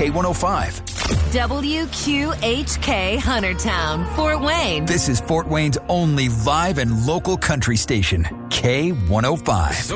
K105. WQHK Huntertown, Fort Wayne. This is Fort Wayne's only live and local country station, K105.